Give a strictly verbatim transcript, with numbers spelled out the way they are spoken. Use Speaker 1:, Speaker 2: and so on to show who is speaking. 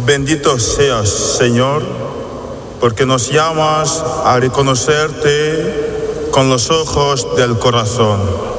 Speaker 1: Bendito seas, Señor, porque nos llamas a reconocerte con los ojos del corazón.